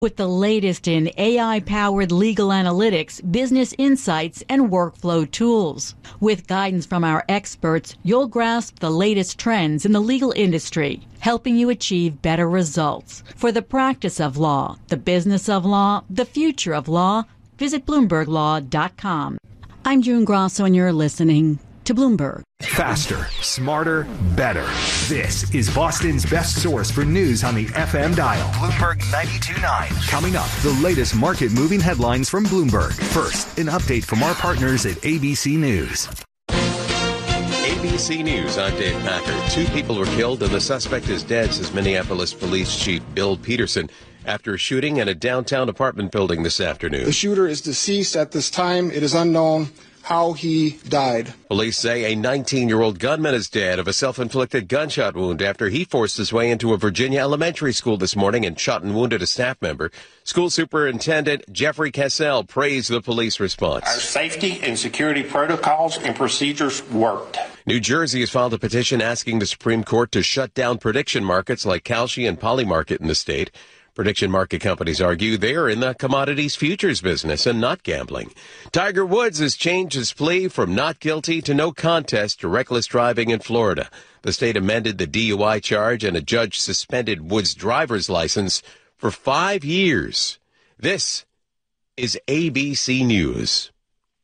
With the latest in AI-powered legal analytics, business insights, and workflow tools. With guidance from our experts, you'll grasp the latest trends in the legal industry, helping you achieve better results. For the practice of law, the business of law, the future of law, visit BloombergLaw.com. I'm June Grosso, and you're listening to Bloomberg. Faster, smarter, better. This is Boston's best source for news on the FM dial. Bloomberg 92.9. Coming up, the latest market-moving headlines from Bloomberg. First, an update from our partners at ABC News. ABC News, I'm Dave Packer. 2 people were killed and the suspect is dead, says Minneapolis Police Chief Bill Peterson, after a shooting in a downtown apartment building this afternoon. The shooter is deceased at this time. It is unknown how he died. Police say a 19-year-old gunman is dead of a self-inflicted gunshot wound after he forced his way into a Virginia elementary school this morning and shot and wounded a staff member. School Superintendent Jeffrey Cassell praised the police response. Our safety and security protocols and procedures worked. New Jersey has filed a petition asking the Supreme Court to shut down prediction markets like Kalshi and Polymarket in the state. Prediction market companies argue they are in the commodities futures business and not gambling. Tiger Woods has changed his plea from not guilty to no contest to reckless driving in Florida. The state amended the DUI charge and a judge suspended Woods' driver's license for 5 years. This is ABC News.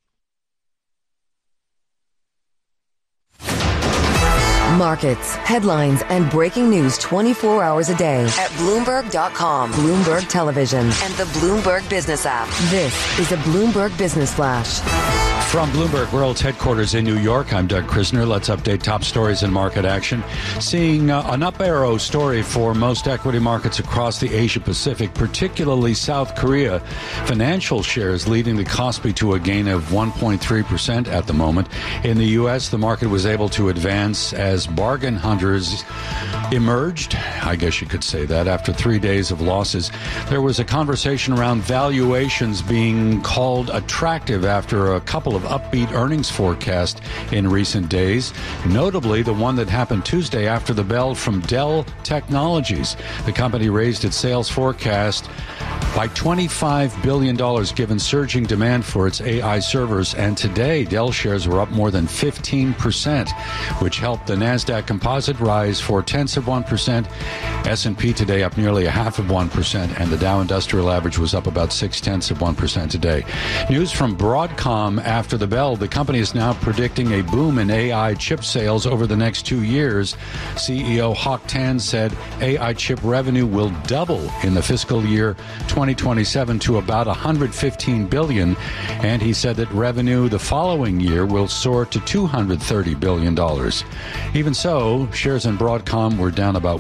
Markets, headlines, and breaking news 24 hours a day at Bloomberg.com, Bloomberg Television, and the Bloomberg Business app. This is a Bloomberg Business Flash. From Bloomberg World's headquarters in New York, I'm Doug Krisner. Let's update top stories in market action. Seeing an up arrow story for most equity markets across the Asia-Pacific, particularly South Korea. Financial shares leading the Kospi to a gain of 1.3% at the moment. In the U.S., the market was able to advance as bargain hunters emerged, I guess you could say that, after 3 days of losses. There was a conversation around valuations being called attractive after a couple of upbeat earnings forecasts in recent days, notably the one that happened Tuesday after the bell from Dell Technologies. The company raised its sales forecast by $25 billion given surging demand for its AI servers, and today Dell shares were up more than 15%, which helped the NASDAQ Composite rise 0.4%. S&P today up nearly 0.5%, and the Dow Industrial Average was up about 0.6% today. News from Broadcom after the bell. The company is now predicting a boom in AI chip sales over the next 2 years. CEO Hock Tan said AI chip revenue will double in the fiscal year 2027 to about $115 billion, and he said that revenue the following year will soar to $230 billion. Even so, shares in Broadcom were down about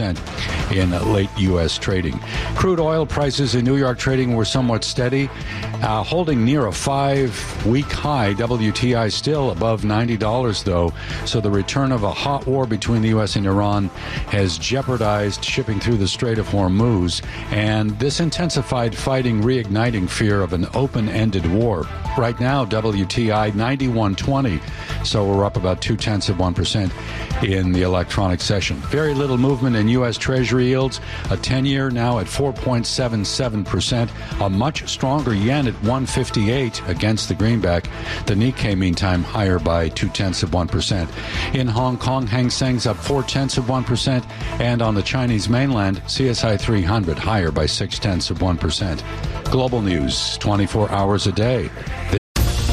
1% in late U.S. trading. Crude oil prices in New York trading were somewhat steady, holding near a 5-week high. WTI still above $90, though, so the return of a hot war between the U.S. and Iran has jeopardized shipping through the Strait of Hormuz, and this intensified fighting reigniting fear of an open-ended war. Right now, WTI 91.20, so we're up about 0.2% in the electronic session. Very little movement in U.S. Treasury yields. A 10-year now at 4.77%. A much stronger yen at 158 against the greenback. The Nikkei, meantime, higher by 0.2%. In Hong Kong, Hang Seng's up 0.4%, and on the Chinese mainland, CSI 300 higher by 0.6%. Global news, 24 hours a day.